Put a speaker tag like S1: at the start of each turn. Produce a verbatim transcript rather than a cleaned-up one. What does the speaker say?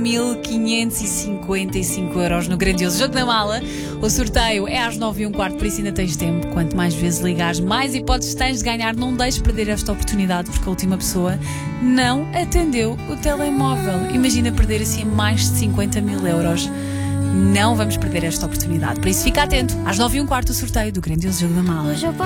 S1: mil quinhentos e cinquenta e cinco euros no grandioso Jogo da Mala. O sorteio é às nove e um quarto, por isso ainda tens tempo. Quanto mais vezes ligares, mais hipóteses tens de ganhar. Não deixes perder esta oportunidade, porque a última pessoa não atendeu o telemóvel. Imagina perder assim mais de cinquenta mil euros. Não vamos perder esta oportunidade. Por isso fica atento. Às nove e um quarto o sorteio do grandioso Jogo da Mala.